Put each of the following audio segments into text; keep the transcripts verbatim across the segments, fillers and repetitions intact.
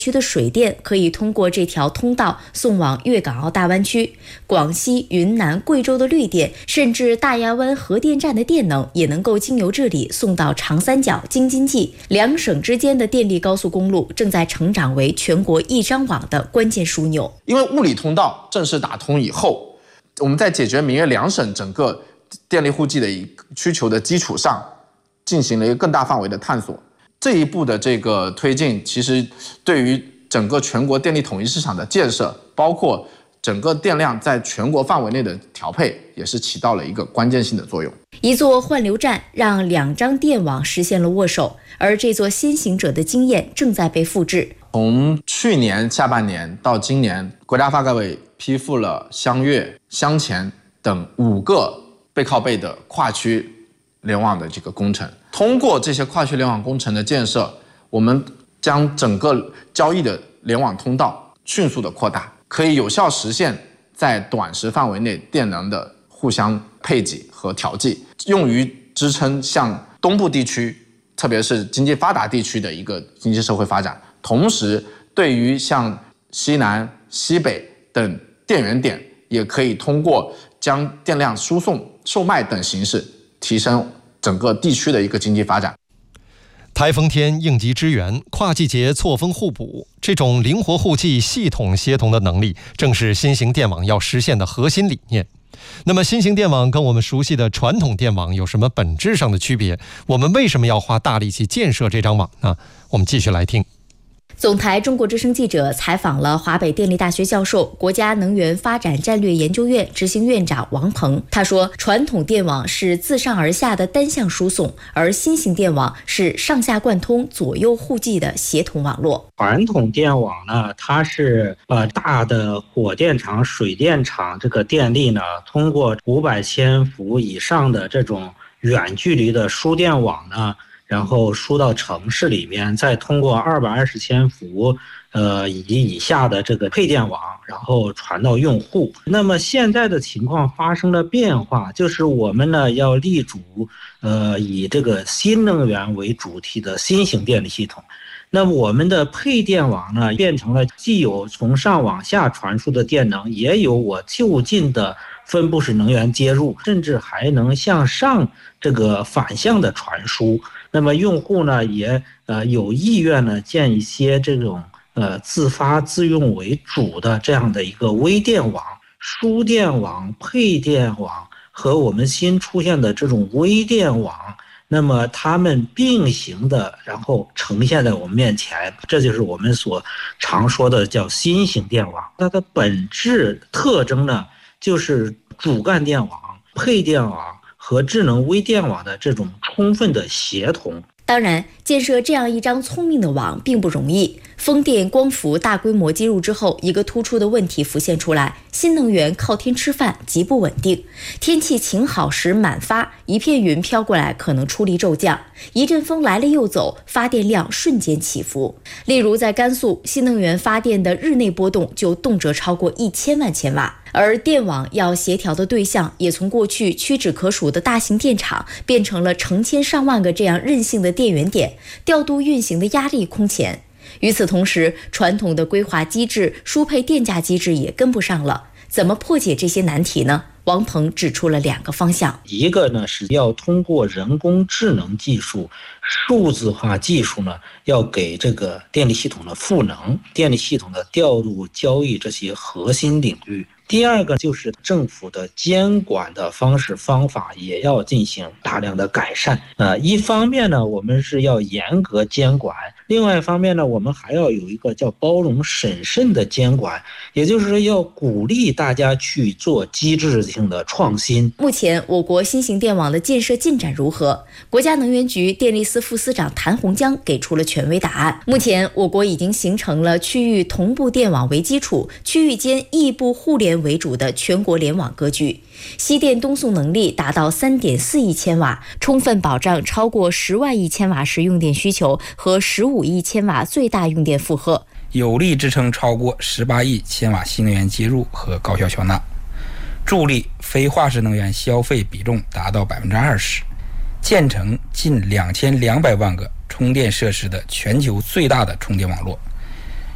区的水电可以通过这条通道送往粤港澳大湾区，广西、云南、贵州的绿电，甚至大亚湾核电站的电能也能够经由这里送到长三角、京津冀两省之间的电力高速公路正在成长为全国一张网的关键枢纽。 因为物理通道正式打通以后，我们在解决闽粤两省整个电力户籍的需求的基础上，进行了一个更大范围的探索。这一步的这个推进，其实对于整个全国电力统一市场的建设，包括整个电量在全国范围内的调配，也是起到了一个关键性的作用。 一座换流站让两张电网实现了握手，而这座先行者的经验正在被复制。 从去年下半年到今年，国家发改委批复了湘粤、湘黔等五个背靠背的跨区联网的这个工程。通过这些跨区联网工程的建设，我们将整个交易的联网通道迅速的扩大，可以有效实现在短时范围内电能的互相配给和调剂，用于支撑像东部地区，特别是经济发达地区的一个经济社会发展。同时，对于像西南、西北等电源点，也可以通过将电量输送、售卖等形式，提升整个地区的一个经济发展。 台风天应急支援，跨季节错峰互补，这种灵活互济、系统协同的能力，正是新型电网要实现的核心理念。那么，新型电网跟我们熟悉的传统电网有什么本质上的区别？我们为什么要花大力气建设这张网呢？我们继续来听。 总台中国之声记者采访了华北电力大学教授、国家能源发展战略研究院执行院长王鹏。他说，传统电网是自上而下的单向输送，而新型电网是上下贯通、左右互济的协同网络。 传统电网呢，它是把大的火电厂、水电厂这个电力呢，通过五百千伏以上的这种远距离的输电网呢，然后输到城市里面，再通过二百二十千伏，呃以及以下的这个配电网，然后传到用户。那么现在的情况发生了变化，就是我们呢要立足，呃以这个新能源为主体的新型电力系统。那么我们的配电网呢，变成了既有从上往下传输的电能，也有我就近的分布式能源接入，甚至还能向上这个反向的传输。那么用户呢也呃有意愿呢建一些这种呃自发自用为主的这样的一个微电网、输电网、配电网和我们新出现的这种微电网，那么它们并行的，然后呈现在我们面前，这就是我们所常说的叫新型电网。它的本质特征呢，就是主干电网、配电网和智能微电网的这种充分的协同。 当然，建设这样一张聪明的网并不容易。风电、光伏大规模接入之后，一个突出的问题浮现出来：新能源靠天吃饭，极不稳定。天气晴好时满发，一片云飘过来可能出力骤降；一阵风来了又走，发电量瞬间起伏。例如在甘肃，新能源发电的日内波动就动辄超过一千万千瓦。而电网要协调的对象，也从过去屈指可数的大型电厂，变成了成千上万个这样任性的电源点，调度运行的压力空前。与此同时，传统的规划机制、输配电价机制也跟不上了。怎么破解这些难题呢？王鹏指出了两个方向， 一个呢是要通过人工智能技术、数字化技术呢，要给这个电力系统的赋能，电力系统的调度、交易这些核心领域。第二个就是政府的监管的方式方法也要进行大量的改善。呃，一方面呢，我们是要严格监管；另外一方面呢，我们还要有一个叫包容审慎的监管，也就是说要鼓励大家去做机制性的创新。 目前，我国新型电网的建设进展如何？国家能源局电力司副司长谭洪江给出了权威答案。目前，我国已经形成了区域同步电网为基础、区域间异步互联为主的全国联网格局，西电东送能力达到 三点四亿千瓦，充分保障超过十万亿千瓦时用电需求和十五亿千瓦最大用电负荷， 有力支撑超过十八亿千瓦新能源接入和高效缴纳，助力非化石能源消费比重达到 百分之二十， 建成近两千两百万个充电设施的全球最大的充电网络。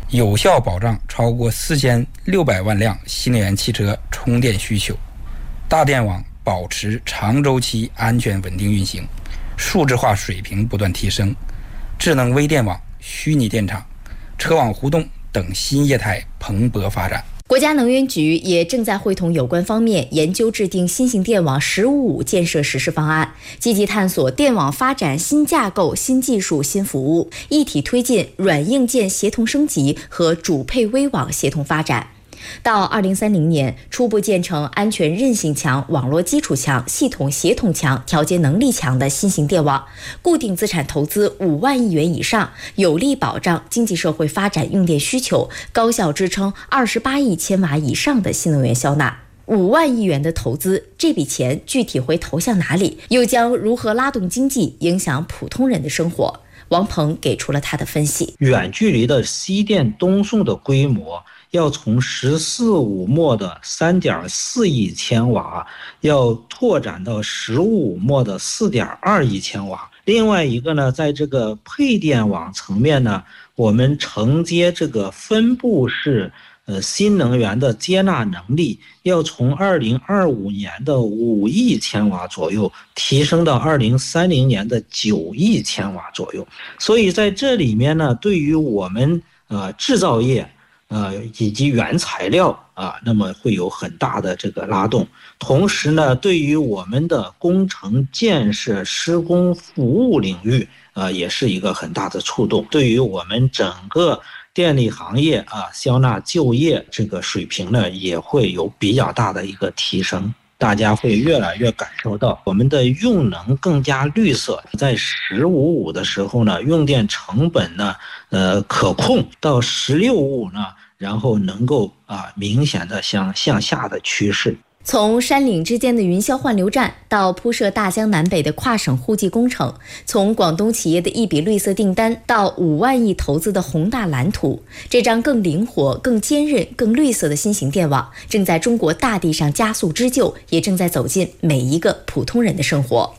有效保障超过四千六百万辆新能源汽车充电需求。大电网保持长周期安全稳定运行，数字化水平不断提升，智能微电网、虚拟电厂、车网互动等新业态蓬勃发展。 国家能源局也正在会同有关方面研究制定新型电网“十五五”建设实施方案，积极探索电网发展新架构、新技术、新服务，一体推进软硬件协同升级和主配微网协同发展。到二零三零年，初步建成安全韧性强、网络基础强、系统协同强、调节能力强的新型电网，固定资产投资五万亿元以上，有力保障经济社会发展用电需求，高效支撑二十八亿千瓦以上的新能源销纳。五万亿元的投资，这笔钱具体会投向哪里？又将如何拉动经济，影响普通人的生活？王鹏给出了他的分析。 远距离的西电东送的规模要从十四五末的三点四亿千瓦，要拓展到十五末的四点二亿千瓦。另外一个呢，在这个配电网层面呢，我们承接这个分布式呃新能源的接纳能力，要从二零二五年的五亿千瓦左右提升到二零三零年的九亿千瓦左右。所以在这里面呢，对于我们呃制造业呃，以及原材料啊，那么会有很大的这个拉动。同时呢，对于我们的工程建设、施工服务领域，啊，也是一个很大的触动。对于我们整个电力行业啊，销纳就业这个水平呢，也会有比较大的一个提升。大家会越来越感受到我们的用能更加绿色，在十五五的时候呢，用电成本呢，呃，可控；到十六五呢，然后能够啊明显的向向下的趋势。 从山岭之间的云霄换流站到铺设大江南北的跨省互济工程，从广东企业的一笔绿色订单到五万亿投资的宏大蓝图，这张更灵活、更坚韧、更绿色的新型电网正在中国大地上加速织就，也正在走进每一个普通人的生活。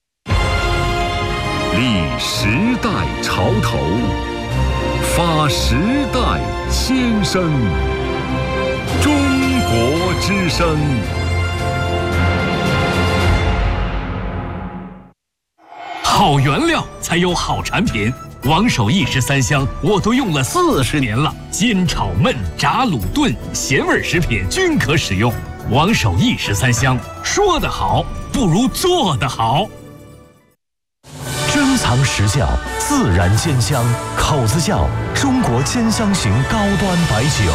立时代潮头，发时代先声。中国之声。 好原料才有好产品，王守义十三香我都用了四十年了，煎炒焖炸卤炖咸味食品均可使用。王守义十三香，说得好不如做得好。 珍藏实窖，自然煎香，口子窖中国煎香型高端白酒。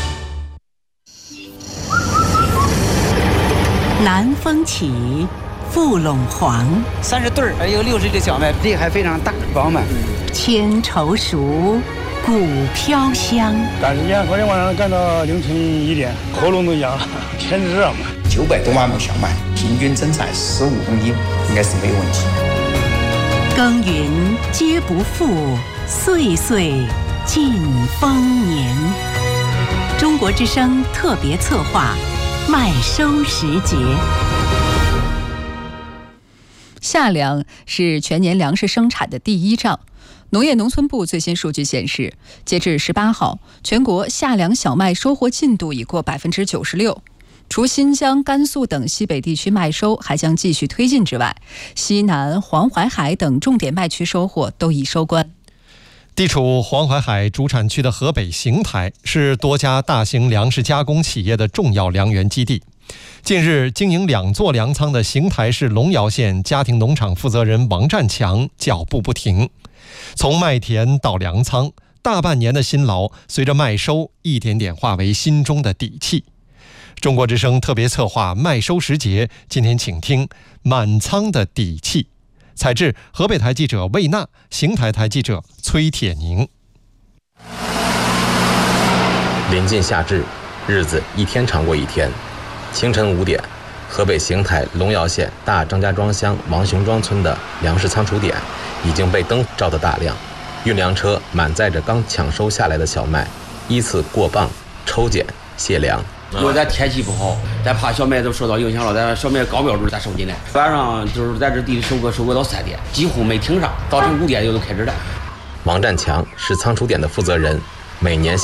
南风起，富陇黄， 三十对儿，还有六十粒小麦，粒还非常大饱满。 千愁熟，骨飘香。 赶时间，昨天晚上干到凌晨一点，喉咙都哑了，天热嘛。 九百多万亩小麦，平均增产十五公斤，应该是没有问题。 耕耘皆不负，岁岁尽丰年。中国之声特别策划。麦收时节， 夏粮是全年粮食生产的第一仗。农业农村部最新数据显示，截至十八号，全国夏粮小麦收获进度已过百分之九十六。除新疆、甘肃等西北地区麦收还将继续推进之外，西南、黄淮海等重点麦区收获都已收官。 地处黄淮海主产区的河北邢台是多家大型粮食加工企业的重要粮源基地。近日，经营两座粮仓的邢台市龙窑县家庭农场负责人王占强脚步不停，从麦田到粮仓，大半年的辛劳随着麦收一点点化为心中的底气。中国之声特别策划麦收时节，今天请听满仓的底气。采制河北台记者魏娜，邢台台记者崔铁宁。 临近夏至，日子一天长过一天。清晨五点，河北邢台龙窑县大张家庄乡王雄庄村的粮食仓储点已经被灯照得大亮，运粮车满载着刚抢收下来的小麦，依次过磅、抽检、卸粮。 因为咱天气不好，咱怕小麦都受到影响了，咱小麦高标准咱收进来。晚上就是在这地里收割，收割到三点，几乎没停上，早晨五点就都开始了。 王占强是仓储点的负责人， 每年下